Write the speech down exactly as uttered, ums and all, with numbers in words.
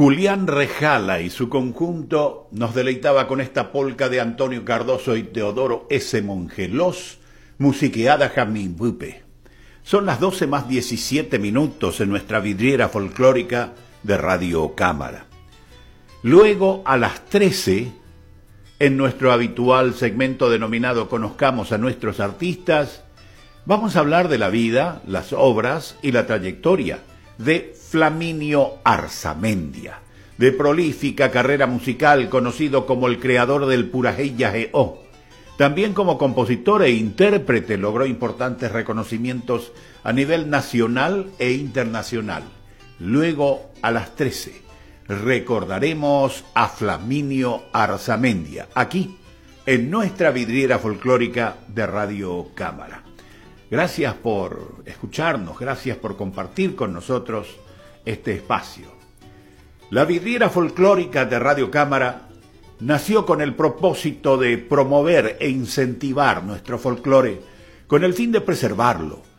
Julián Rejala y su conjunto nos deleitaba con esta polca de Antonio Cardoso y Teodoro S. Mongelos, musiqueada Jamín Bupe. Son las doce más diecisiete minutos en nuestra vidriera folclórica de Radio Cámara. Luego, a las trece, en nuestro habitual segmento denominado Conozcamos a nuestros artistas, vamos a hablar de la vida, las obras y la trayectoria de Flaminio Arzamendia, de prolífica carrera musical, conocido como el creador del Purajeya-e-o. También como compositor e intérprete logró importantes reconocimientos a nivel nacional e internacional. Luego, a las trece, recordaremos a Flaminio Arzamendia, aquí, en nuestra vidriera folclórica de Radio Cámara. Gracias por escucharnos, gracias por compartir con nosotros este espacio. La vidriera folclórica de Radio Cámara nació con el propósito de promover e incentivar nuestro folclore con el fin de preservarlo,